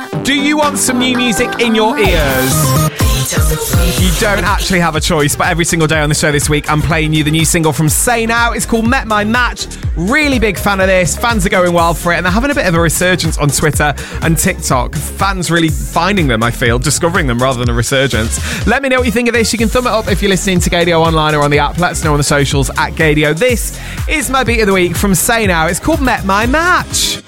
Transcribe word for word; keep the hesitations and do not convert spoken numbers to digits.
Do you want some new music in your ears? You don't actually have a choice, but every single day on the show this week, I'm playing you the new single from Say Now. It's called Met My Match. Really big fan of this. Fans are going wild for it, and they're having a bit of a resurgence on Twitter and TikTok. Fans really finding them, I feel, discovering them rather than a resurgence. Let me know what you think of this. You can thumb it up if you're listening to Gadio online or on the app. Let us know on the socials at Gadio. This is my beat of the week from Say Now. It's called Met My Match.